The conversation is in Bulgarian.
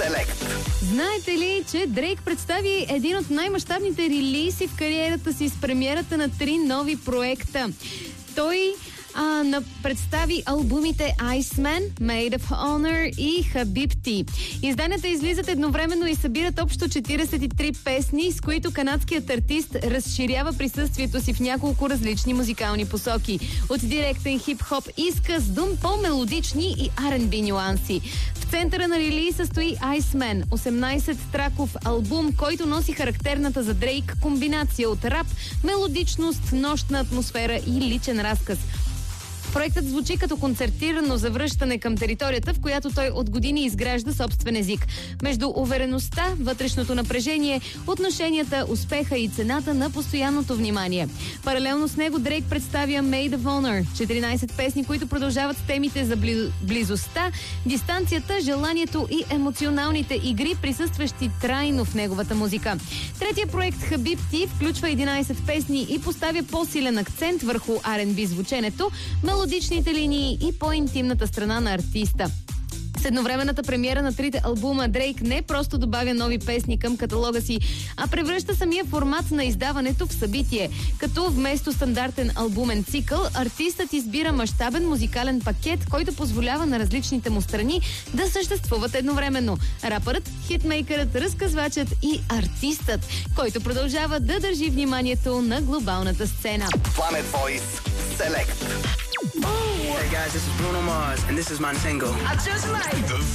Select. Знаете ли, че Дрейк представи един от най-мащабните релизи в кариерата си с премиерата на 3 нови проекта? Той представи албумите Iceman, Maid of Honor и Habibti. Изданията излизат едновременно и събират общо 43 песни, с които канадският артист разширява присъствието си в няколко различни музикални посоки. От директен хип-хоп изказ до по-мелодични и R&B нюанси. В центъра на релиза стои Iceman, 18-траков албум, който носи характерната за Дрейк комбинация от рап, мелодичност, нощна атмосфера и личен разказ. Проектът звучи като концертирано завръщане към територията, в която той от години изгражда собствен език. Между увереността, вътрешното напрежение, отношенията, успеха и цената на постоянното внимание. Паралелно с него Дрейк представя Maid of Honor, 14 песни, които продължават темите за близостта, дистанцията, желанието и емоционалните игри, присъстващи трайно в неговата музика. Третия проект Habibti включва 11 песни и поставя по-силен акцент върху R&B звученето, мелодичните линии и по-интимната страна на артиста. С едновременната премиера на 3 албума Дрейк не просто добавя нови песни към каталога си, а превръща самия формат на издаването в събитие. Като вместо стандартен албумен цикъл, артистът избира мащабен музикален пакет, който позволява на различните му страни да съществуват едновременно. Рапърът, хитмейкърът, разказвачът и артистът, който продължава да държи вниманието на глобалната сцена. Planet Voice Select. Hey guys, this is Bruno Mars, and this is my single. I just like